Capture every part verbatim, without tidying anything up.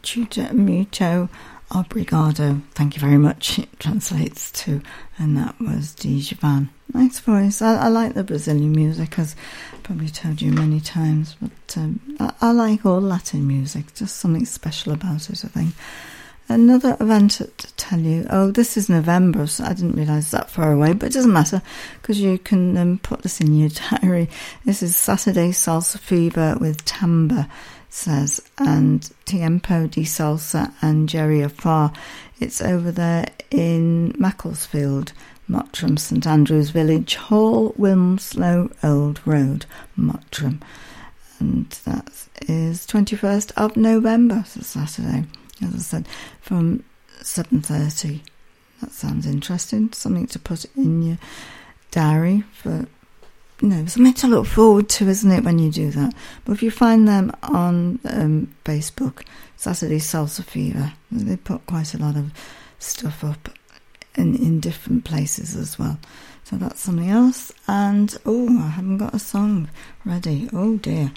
Tuta Muito Obrigado. Thank you very much, it translates to, and that was Djavan. Nice voice. I, I like the Brazilian music, as I've probably told you many times, but um, I, I like all Latin music, just something special about it, I think. Another event to tell you, oh, this is November, so I didn't realise that far away, but it doesn't matter, because you can um, put this in your diary. This is Saturday Salsa Fever with Tamba, says, and Tiempo de Salsa and Jerry Afar. It's over there in Macclesfield, Mottram, St Andrews Village Hall, Wilmslow Old Road, Mottram. And that is twenty-first of November, so Saturday, as I said, from seven thirty. That sounds interesting. Something to put in your diary for, you know, something to look forward to, isn't it, when you do that? But if you find them on um, Facebook, Saturday Salsa Fever, they put quite a lot of stuff up in, in different places as well. So that's something else. And, oh, I haven't got a song ready. Oh, dear.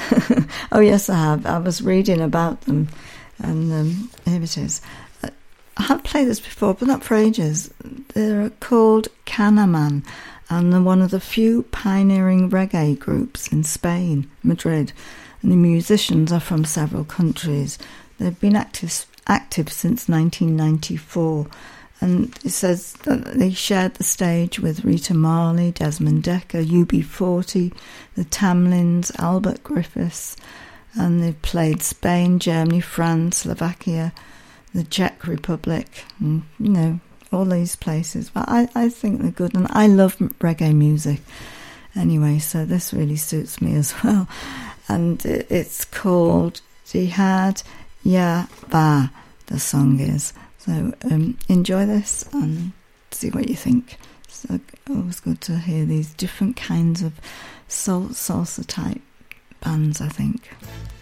Oh, yes, I have. I was reading about them, and um, here it is. I have played this before, but not for ages. They're called Canaman, and they're one of the few pioneering reggae groups in Spain, Madrid, and the musicians are from several countries. They've been active, active since nineteen ninety-four, and it says that they shared the stage with Rita Marley, Desmond Decker, U B forty, the Tamlins, Albert Griffiths, and they've played Spain, Germany, France, Slovakia, the Czech Republic, and, you know, all these places. But I, I think they're good, and I love reggae music anyway, so this really suits me as well. And it, it's called Jihad Ya Va, the song is. So um, enjoy this and see what you think. It's always good to hear these different kinds of soul, salsa type bands, I think.